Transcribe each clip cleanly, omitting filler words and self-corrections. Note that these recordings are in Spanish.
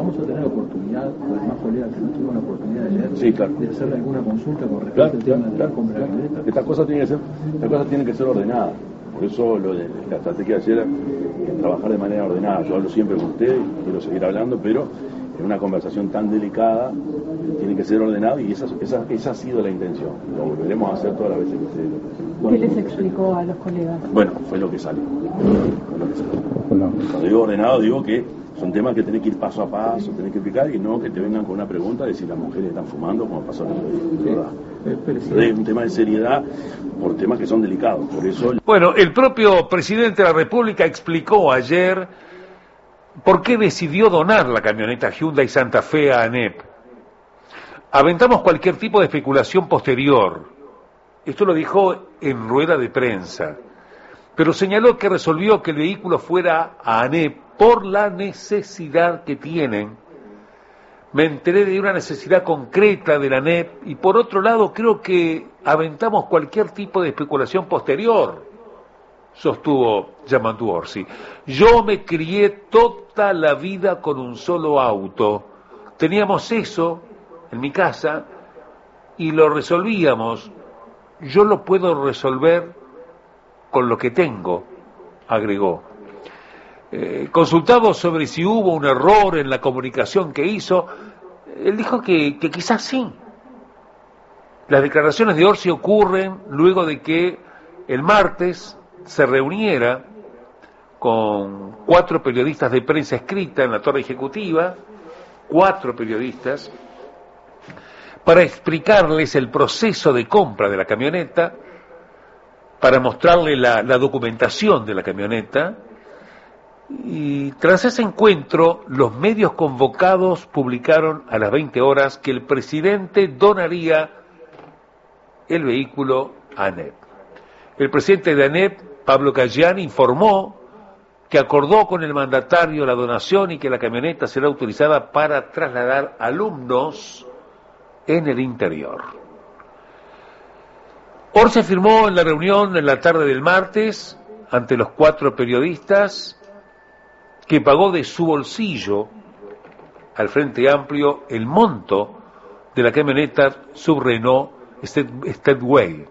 vamos a tener oportunidad, los demás colegas que no tuvieron la oportunidad de leer, sí, claro, de hacerle alguna consulta con respecto al tema de la compra de camioneta. Estas cosas tienen que ser ordenadas. Por eso la estrategia de ayer es trabajar de manera ordenada. Yo hablo siempre con usted y quiero seguir hablando, pero en una conversación tan delicada tiene que ser ordenado y esa ha sido la intención. Lo volveremos a hacer todas las veces que ustedes lo presenten. ¿Qué les explicó a los colegas? Bueno, fue lo que salió. Cuando digo ordenado, digo que son temas que tenés que ir paso a paso, tenés que explicar y no que te vengan con una pregunta de si las mujeres están fumando, como pasó en el otro día. Es un tema de seriedad por temas que son delicados. Por eso. Bueno, el propio presidente de la República explicó ayer por qué decidió donar la camioneta Hyundai Santa Fe a ANEP. Aventamos cualquier tipo de especulación posterior. Esto lo dijo en rueda de prensa. Pero señaló que resolvió que el vehículo fuera a ANEP por la necesidad que tienen. Me enteré de una necesidad concreta de la ANEP y por otro lado creo que aventamos cualquier tipo de especulación posterior, sostuvo Yamandu Orsi. Yo me crié toda la vida con un solo auto. Teníamos eso en mi casa y lo resolvíamos. Yo lo puedo resolver con lo que tengo, agregó. Consultado sobre si hubo un error en la comunicación que hizo, él dijo que quizás sí. Las declaraciones de Orsi ocurren luego de que el martes se reuniera con 4 periodistas de prensa escrita en la Torre Ejecutiva, 4 periodistas, para explicarles el proceso de compra de la camioneta, para mostrarle la documentación de la camioneta. Y tras ese encuentro, los medios convocados publicaron a las 20 horas que el presidente donaría el vehículo a ANEP. El presidente de ANEP, Pablo Caggiani, informó que acordó con el mandatario la donación y que la camioneta será utilizada para trasladar alumnos en el interior. Orsi afirmó en la reunión en la tarde del martes, ante los 4 periodistas, que pagó de su bolsillo al Frente Amplio el monto de la camioneta sub-Renault Stepway,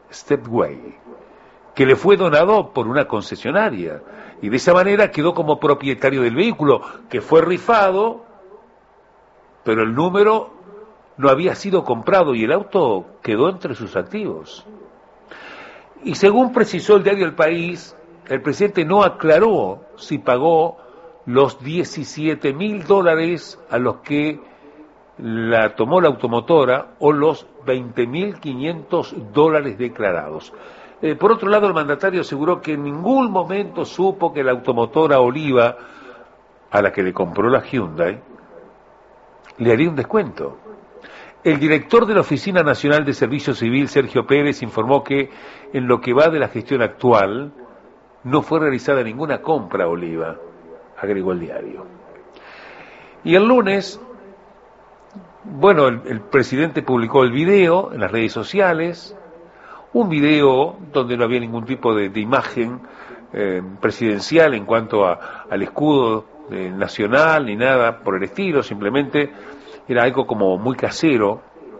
que le fue donado por una concesionaria, y de esa manera quedó como propietario del vehículo, que fue rifado, pero el número no había sido comprado y el auto quedó entre sus activos. Y según precisó el diario El País, el presidente no aclaró si pagó los $17.000 a los que la tomó la automotora o los $20.500 declarados. Por otro lado, el mandatario aseguró que en ningún momento supo que la automotora Oliva, a la que le compró la Hyundai, le haría un descuento. El director de la Oficina Nacional de Servicio Civil, Sergio Pérez, informó que en lo que va de la gestión actual no fue realizada ninguna compra a Oliva, agregó el diario. Y el lunes, bueno, el presidente publicó el video en las redes sociales, un video donde no había ningún tipo de imagen presidencial en cuanto al escudo nacional ni nada por el estilo, simplemente era algo como muy casero,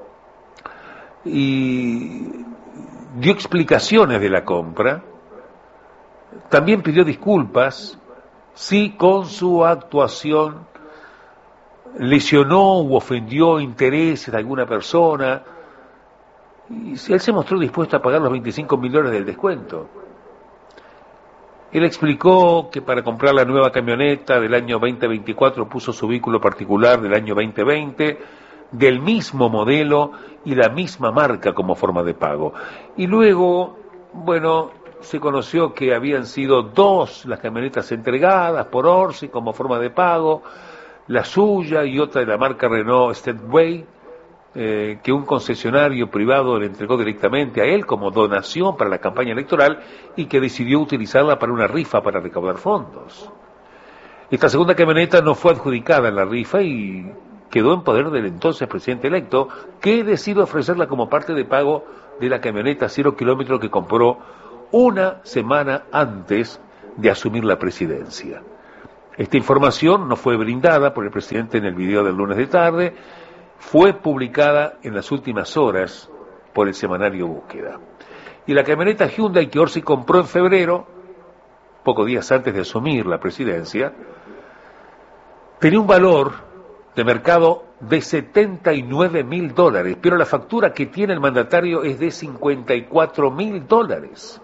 y dio explicaciones de la compra. También pidió disculpas si con su actuación lesionó u ofendió intereses de alguna persona, y él se mostró dispuesto a pagar los $25.000 del descuento. Él explicó que para comprar la nueva camioneta del año 2024 puso su vehículo particular del año 2020, del mismo modelo y la misma marca como forma de pago. Y luego, bueno, se conoció que habían sido 2 las camionetas entregadas por Orsi como forma de pago, la suya y otra de la marca Renault Stepway, que un concesionario privado le entregó directamente a él como donación para la campaña electoral y que decidió utilizarla para una rifa para recaudar fondos. Esta segunda camioneta no fue adjudicada en la rifa y quedó en poder del entonces presidente electo, que decidió ofrecerla como parte de pago de la camioneta 0 kilómetro que compró una semana antes de asumir la presidencia. Esta información no fue brindada por el presidente en el video del lunes de tarde, fue publicada en las últimas horas por el semanario Búsqueda. Y la camioneta Hyundai que Orsi compró en febrero, pocos días antes de asumir la presidencia, tenía un valor de mercado de $79.000, pero la factura que tiene el mandatario es de $54.000.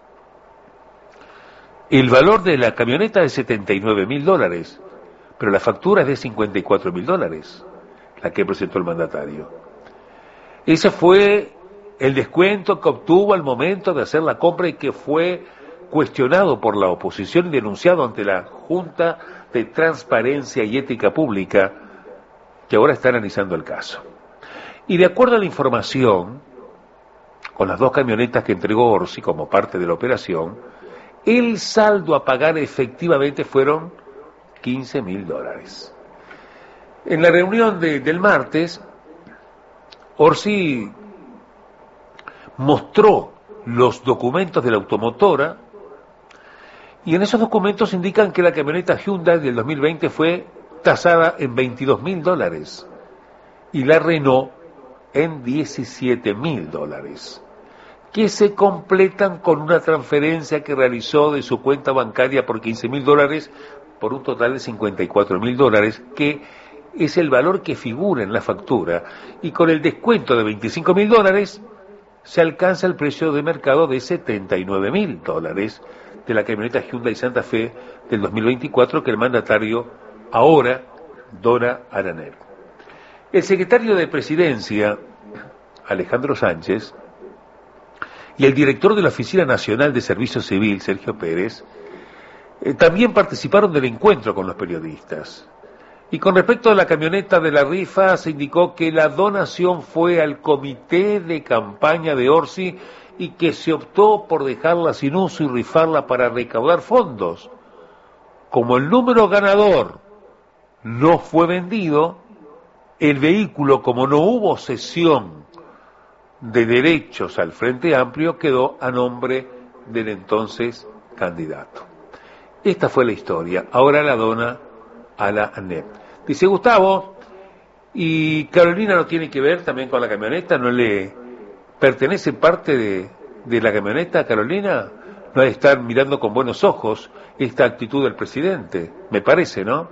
El valor de la camioneta es $79.000, pero la factura es de $54.000, la que presentó el mandatario. Ese fue el descuento que obtuvo al momento de hacer la compra y que fue cuestionado por la oposición y denunciado ante la Junta de Transparencia y Ética Pública, que ahora está analizando el caso. Y de acuerdo a la información, con las dos camionetas que entregó Orsi como parte de la operación, el saldo a pagar efectivamente fueron $15.000. En la reunión del martes, Orsi mostró los documentos de la automotora y en esos documentos indican que la camioneta Hyundai del 2020 fue tasada en $22.000 y la Renault en $17.000, que se completan con una transferencia que realizó de su cuenta bancaria por $15.000 por un total de $54.000, que es el valor que figura en la factura, y con el descuento de $25.000 se alcanza el precio de mercado de $79.000 de la camioneta Hyundai Santa Fe del 2024 que el mandatario ahora dona a la ANEP. El secretario de Presidencia, Alejandro Sánchez, y el director de la Oficina Nacional de Servicio Civil, Sergio Pérez, también participaron del encuentro con los periodistas. Y con respecto a la camioneta de la rifa, se indicó que la donación fue al comité de campaña de Orsi y que se optó por dejarla sin uso y rifarla para recaudar fondos. Como el número ganador no fue vendido, el vehículo, como no hubo cesión de derechos al Frente Amplio, quedó a nombre del entonces candidato. Esta fue la historia. Ahora la dona a la ANEP. Dice Gustavo, ¿y Carolina no tiene que ver también con la camioneta? ¿No le pertenece parte de la camioneta a Carolina? No ha de estar mirando con buenos ojos esta actitud del presidente, me parece, ¿no?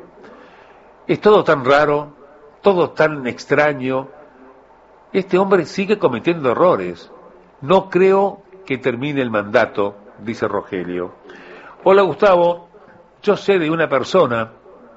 Es todo tan raro, todo tan extraño. Este hombre sigue cometiendo errores. No creo que termine el mandato, dice Rogelio. Hola Gustavo, yo sé de una persona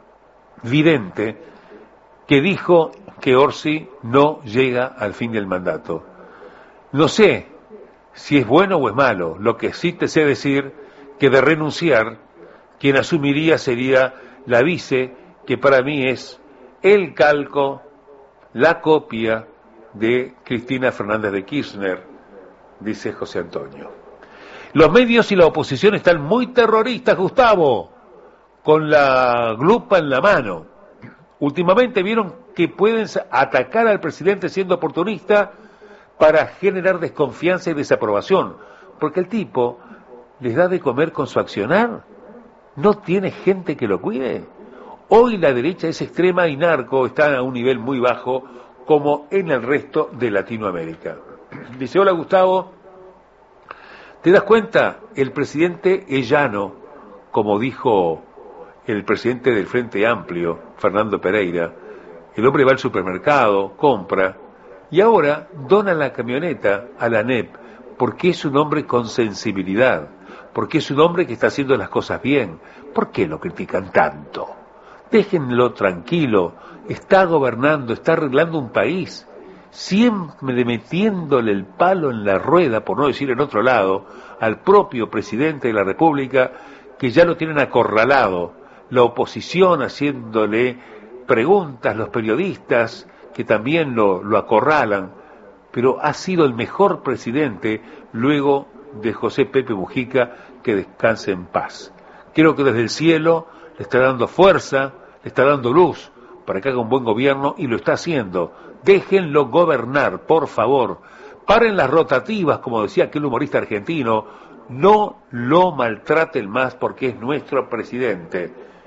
vidente que dijo que Orsi no llega al fin del mandato. No sé si es bueno o es malo, lo que sí te sé decir que de renunciar, quien asumiría sería la vice, que para mí es el calco, la copia de Cristina Fernández de Kirchner, dice José Antonio. Los medios y la oposición están muy terroristas, Gustavo, con la glupa en la mano. Últimamente vieron que pueden atacar al presidente siendo oportunista para generar desconfianza y desaprobación, porque el tipo les da de comer con su accionar. ¿No tiene gente que lo cuide? Hoy la derecha es extrema y narco está a un nivel muy bajo, como en el resto de Latinoamérica. Dice, hola Gustavo, ¿te das cuenta? El presidente es llano, como dijo el presidente del Frente Amplio, Fernando Pereira. El hombre va al supermercado, compra, y ahora dona la camioneta a la ANEP, porque es un hombre con sensibilidad, porque es un hombre que está haciendo las cosas bien. ¿Por qué lo critican tanto? Déjenlo tranquilo, está gobernando, está arreglando un país, siempre metiéndole el palo en la rueda, por no decir en otro lado, al propio presidente de la República, que ya lo tienen acorralado, la oposición haciéndole preguntas, los periodistas que también lo acorralan, pero ha sido el mejor presidente luego de José Pepe Mujica, que descanse en paz. Creo que desde el cielo le está dando fuerza, le está dando luz para que haga un buen gobierno y lo está haciendo. Déjenlo gobernar, por favor. Paren las rotativas, como decía aquel humorista argentino, no lo maltraten más porque es nuestro presidente.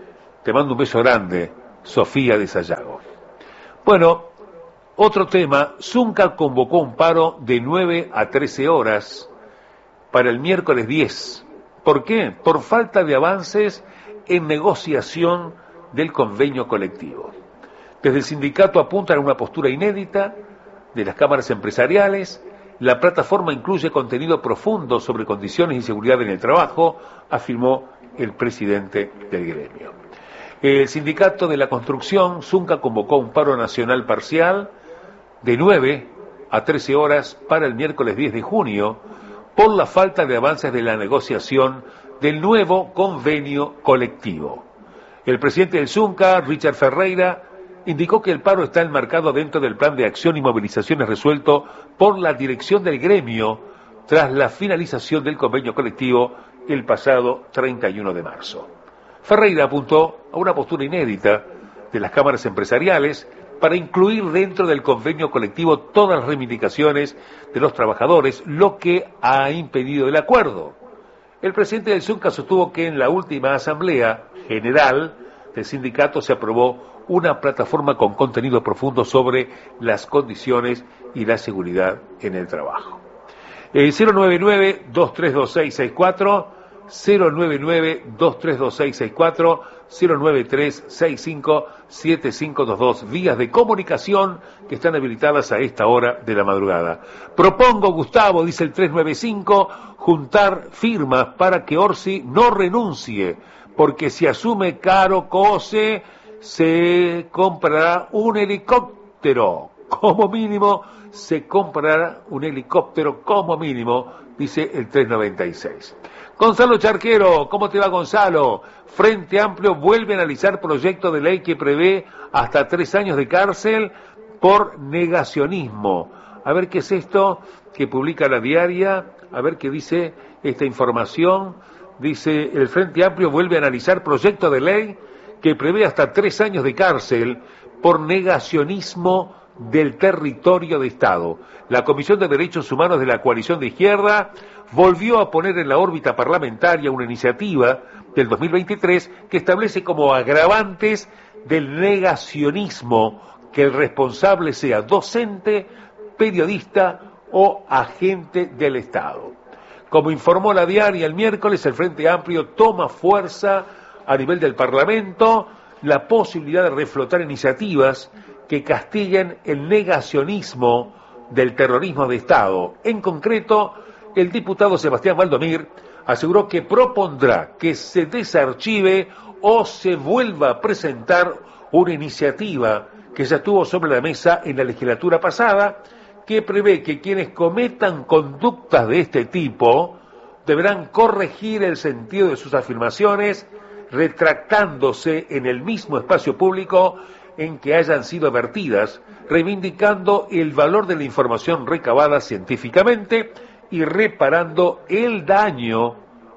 Te mando un beso grande, Sofía de Sayago. Bueno, otro tema, Zunca convocó un paro de 9 a 13 horas para el miércoles 10. ¿Por qué? Por falta de avances en negociación del convenio colectivo. Desde el sindicato apuntan a una postura inédita de las cámaras empresariales. La plataforma incluye contenido profundo sobre condiciones y seguridad en el trabajo, afirmó el presidente del gremio. El sindicato de la construcción, Zunca, convocó un paro nacional parcial de 9 a 13 horas para el miércoles 10 de junio por la falta de avances de la negociación del nuevo convenio colectivo. El presidente del Zunca, Richard Ferreira, indicó que el paro está enmarcado dentro del plan de acción y movilizaciones resuelto por la dirección del gremio tras la finalización del convenio colectivo el pasado 31 de marzo. Ferreira apuntó a una postura inédita de las cámaras empresariales para incluir dentro del convenio colectivo todas las reivindicaciones de los trabajadores, lo que ha impedido el acuerdo. El presidente del Zunca sostuvo que en la última asamblea general del sindicato se aprobó una plataforma con contenido profundo sobre las condiciones y la seguridad en el trabajo. 099-232664, 099-232664, 093-65-7522, vías de comunicación que están habilitadas a esta hora de la madrugada. Propongo, Gustavo, dice el 395, juntar firmas para que Orsi no renuncie, porque si asume caro cose, se comprará un helicóptero, como mínimo, se comprará un helicóptero como mínimo, dice el 396. Gonzalo Charquero, ¿cómo te va, Gonzalo? Frente Amplio vuelve a analizar proyecto de ley que prevé hasta 3 años de cárcel por negacionismo. A ver qué es esto que publica La Diaria, a ver qué dice esta información. Dice, el Frente Amplio vuelve a analizar proyecto de ley que prevé hasta 3 años de cárcel por negacionismo del territorio de Estado. La Comisión de Derechos Humanos de la Coalición de Izquierda volvió a poner en la órbita parlamentaria una iniciativa del 2023 que establece como agravantes del negacionismo que el responsable sea docente, periodista o agente del Estado. Como informó La Diaria el miércoles, el Frente Amplio toma fuerza a nivel del Parlamento la posibilidad de reflotar iniciativas que castiguen el negacionismo del terrorismo de Estado. En concreto, el diputado Sebastián Valdomir aseguró que propondrá que se desarchive o se vuelva a presentar una iniciativa que ya estuvo sobre la mesa en la legislatura pasada, que prevé que quienes cometan conductas de este tipo deberán corregir el sentido de sus afirmaciones, retractándose en el mismo espacio público en que hayan sido vertidas, reivindicando el valor de la información recabada científicamente y reparando el daño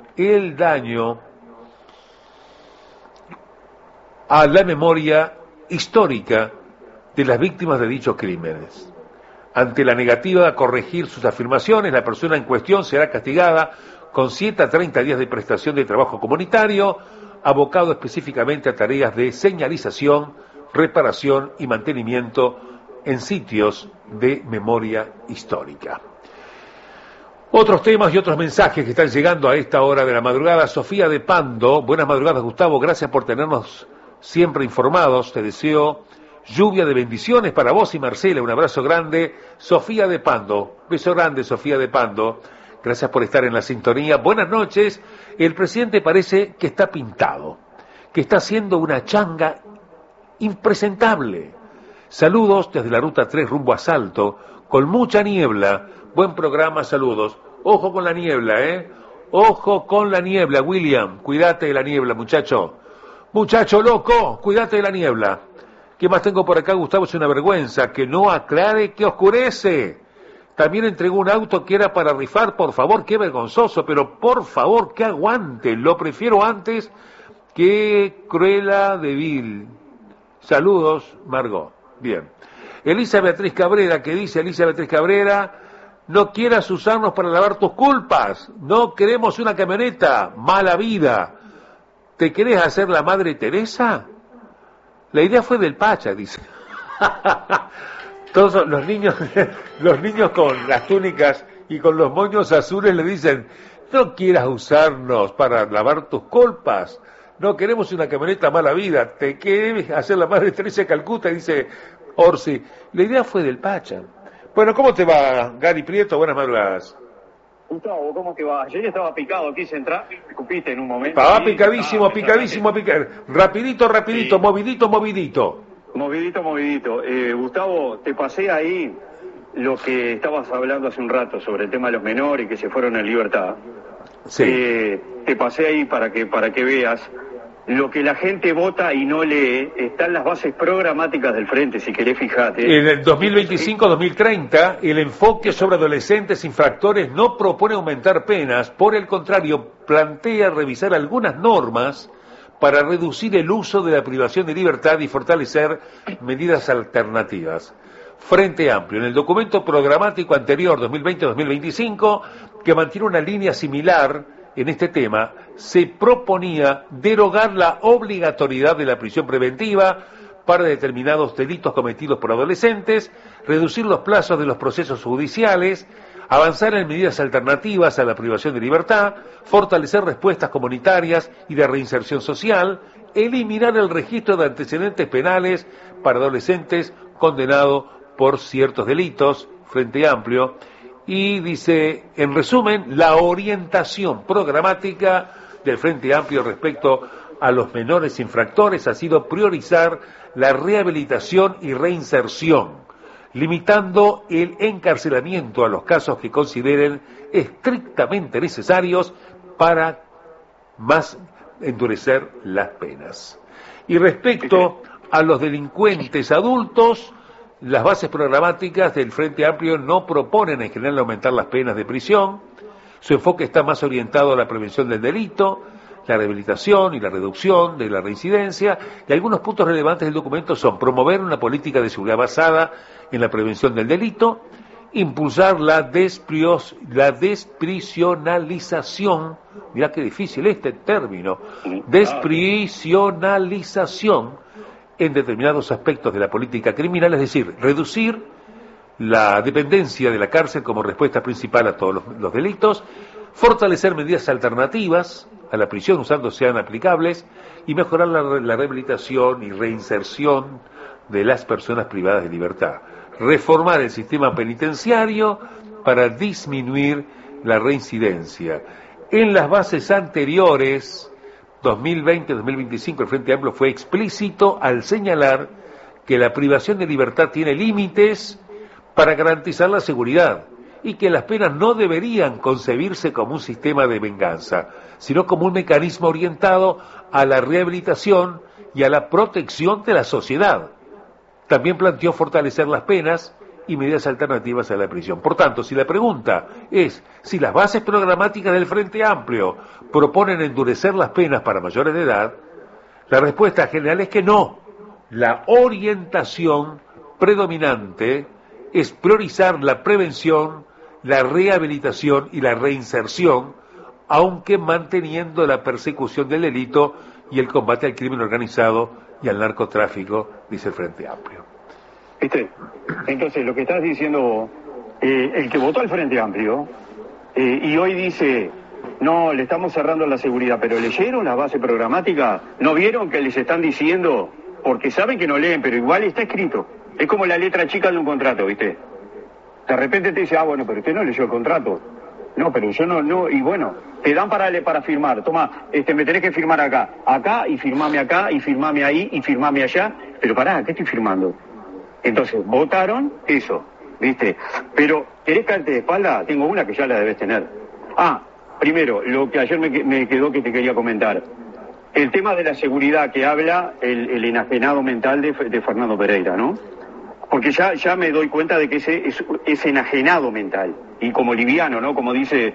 a la memoria histórica de las víctimas de dichos crímenes. Ante la negativa a corregir sus afirmaciones, la persona en cuestión será castigada con 7 a 30 días de prestación de trabajo comunitario, abocado específicamente a tareas de señalización, reparación y mantenimiento en sitios de memoria histórica. Otros temas y otros mensajes que están llegando a esta hora de la madrugada. Sofía de Pando, buenas madrugadas, Gustavo, gracias por tenernos siempre informados, te deseo lluvia de bendiciones para vos y Marcela, un abrazo grande. Sofía de Pando, beso grande, Sofía de Pando, gracias por estar en la sintonía. Buenas noches. El presidente parece que está pintado, que está haciendo una changa impresentable. Saludos desde la ruta 3 rumbo a Salto, con mucha niebla. Buen programa, saludos. Ojo con la niebla, Ojo con la niebla, William. Cuídate de la niebla, muchacho. Muchacho loco, cuídate de la niebla. ¿Qué más tengo por acá, Gustavo? Es una vergüenza que no aclare que oscurece. También entregó un auto que era para rifar, por favor, qué vergonzoso, pero por favor, que aguante. Lo prefiero antes que Cruella de Vil. Saludos, Margot. Bien. Elisa Beatriz Cabrera, ¿qué dice Elisa Beatriz Cabrera? No quieras usarnos para lavar tus culpas. No queremos una camioneta. Mala vida. ¿te querés hacer la Madre Teresa? La idea fue del Pacha, dice. Todos los niños con las túnicas y con los moños azules le dicen, no quieras usarnos para lavar tus culpas, no queremos una camioneta mala vida, te querés hacer la Madre Teresa de Calcuta, dice Orsi. La idea fue del Pacha. Bueno, ¿cómo te va, Gary Prieto? Buenas madrugadas. Gustavo, ¿cómo te va? Ayer estaba picado, quise entrar, me escupiste en un momento. Estaba ¿sí? picadísimo. Rapidito, Sí. movidito. Movidito. Gustavo, te pasé ahí lo que estabas hablando hace un rato sobre el tema de los menores que se fueron en libertad. Sí. Te pasé ahí para que veas lo que la gente vota y no lee. Están las bases programáticas del Frente, si querés, fijate. En el 2025-2030, el enfoque sobre adolescentes infractores no propone aumentar penas, por el contrario, plantea revisar algunas normas para reducir el uso de la privación de libertad y fortalecer medidas alternativas. Frente Amplio, en el documento programático anterior, 2020-2025, que mantiene una línea similar en este tema, se proponía derogar la obligatoriedad de la prisión preventiva para determinados delitos cometidos por adolescentes, reducir los plazos de los procesos judiciales, avanzar en medidas alternativas a la privación de libertad, fortalecer respuestas comunitarias y de reinserción social, eliminar el registro de antecedentes penales para adolescentes condenados por ciertos delitos, Frente Amplio, y dice, en resumen, la orientación programática del Frente Amplio respecto a los menores infractores ha sido priorizar la rehabilitación y reinserción, limitando el encarcelamiento a los casos que consideren estrictamente necesarios para más endurecer las penas. Y respecto a los delincuentes adultos, las bases programáticas del Frente Amplio no proponen en general aumentar las penas de prisión. Su enfoque está más orientado a la prevención del delito, la rehabilitación y la reducción de la reincidencia, y algunos puntos relevantes del documento son promover una política de seguridad basada en la prevención del delito, impulsar la desprisionalización, mirá qué difícil este término, desprisionalización en determinados aspectos de la política criminal, es decir, reducir la dependencia de la cárcel como respuesta principal a todos los delitos, fortalecer medidas alternativas a la prisión usando sean aplicables y mejorar la rehabilitación y reinserción de las personas privadas de libertad, reformar el sistema penitenciario para disminuir la reincidencia. En las bases anteriores, 2020-2025, el Frente Amplio fue explícito al señalar que la privación de libertad tiene límites para garantizar la seguridad y que las penas no deberían concebirse como un sistema de venganza, sino como un mecanismo orientado a la rehabilitación y a la protección de la sociedad. También planteó fortalecer las penas y medidas alternativas a la prisión. Por tanto, si la pregunta es si las bases programáticas del Frente Amplio proponen endurecer las penas para mayores de edad, la respuesta general es que no. La orientación predominante es priorizar la prevención, la rehabilitación y la reinserción, aunque manteniendo la persecución del delito y el combate al crimen organizado y al narcotráfico, dice el Frente Amplio. ¿Viste? Entonces, lo que estás diciendo vos, el que votó al Frente Amplio, y hoy dice, no, le estamos cerrando la seguridad, pero ¿leyeron la base programática? ¿No vieron que les están diciendo? Porque saben que no leen, pero igual está escrito. Es como la letra chica de un contrato, ¿viste? De repente te dice, bueno, pero usted no leyó el contrato. No, pero yo no, y bueno, te dan para firmar. Toma, me tenés que firmar acá, y firmame acá, y firmame ahí, y firmame allá. Pero pará, ¿qué estoy firmando? Entonces, votaron eso, ¿viste? Pero, ¿querés caerte de espalda? Tengo una que ya la debes tener. Primero, lo que ayer me quedó que te quería comentar. El tema de la seguridad que habla el enajenado mental de Fernando Pereira, ¿no? Porque ya me doy cuenta de que ese es enajenado mental. Y como liviano, ¿no? Como dice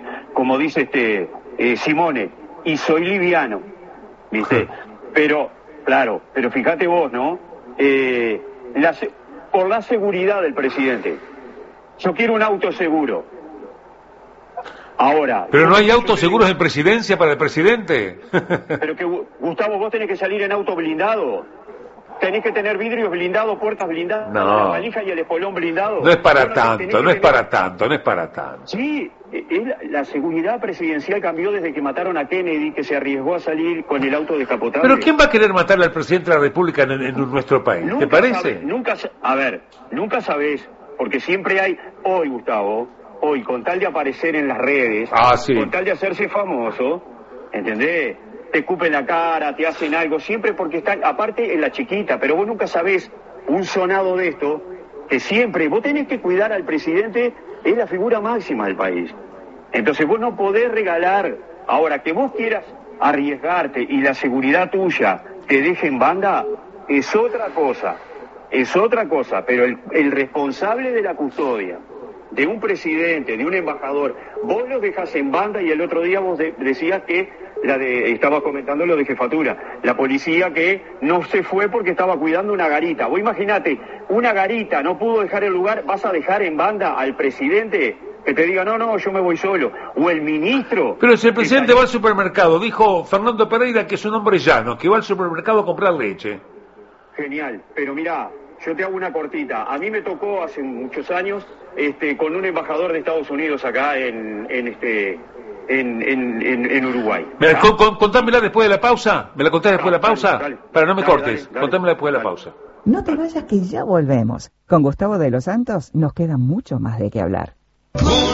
Simone. Y soy liviano, ¿viste? Pero, claro, pero fíjate vos, ¿no? Por la seguridad del presidente. Yo quiero un auto seguro. Ahora... Pero no hay autos seguros en presidencia para el presidente. Pero que, Gustavo, vos tenés que salir en auto blindado. Tenés que tener vidrios blindados, puertas blindadas, No. la valija y el espolón blindado. No es para Bueno, tanto, no es para tanto, no es para tanto. Sí, la seguridad presidencial cambió desde que mataron a Kennedy, que se arriesgó a salir con el auto descapotable. Pero ¿quién va a querer matarle al presidente de la República en nuestro país? ¿Te parece? Nunca sabés, porque siempre hay, hoy, Gustavo, hoy, con tal de aparecer en las redes, Sí. con tal de hacerse famoso, ¿entendés? Te escupen la cara, te hacen algo, siempre porque están, aparte en la chiquita, pero vos nunca sabés un sonado de esto, que siempre, vos tenés que cuidar al presidente, es la figura máxima del país. Entonces vos no podés regalar, ahora que vos quieras arriesgarte y la seguridad tuya te deje en banda, es otra cosa, pero el responsable de la custodia, de un presidente, de un embajador, vos los dejás en banda y el otro día vos decías que estaba comentando lo de jefatura, la policía que no se fue porque estaba cuidando una garita. Vos imaginate, una garita no pudo dejar el lugar, vas a dejar en banda al presidente que te diga, no, yo me voy solo, o el ministro. Pero si el presidente va al supermercado, dijo Fernando Pereira que es un hombre llano, que va al supermercado a comprar leche. Genial, pero mirá, yo te hago una cortita. A mí me tocó hace muchos años con un embajador de Estados Unidos acá en Uruguay. Mira, contámela después de la pausa. ¿Me la contás después de la pausa? Dale, Para no me dale, cortes. dale, Contámela después de la dale. pausa. No te vayas que ya volvemos. Con Gustavo de los Santos nos queda mucho más de qué hablar.